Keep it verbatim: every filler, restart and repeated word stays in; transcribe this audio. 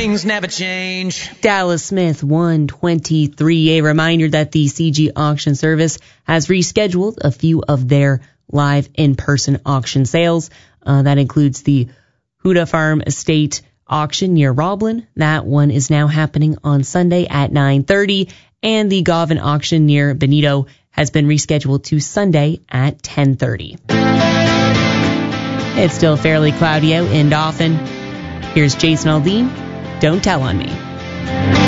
things never change. Dallas Smith one twenty-three. A reminder that the C G Auction Service has rescheduled a few of their live in-person auction sales. Uh, that includes the Huda Farm Estate auction near Roblin. That one is now happening on Sunday at nine thirty. And the Govan auction near Benito has been rescheduled to Sunday at ten thirty. It's still fairly cloudy out in Dauphin. Here's Jason Aldean. Don't Tell on Me.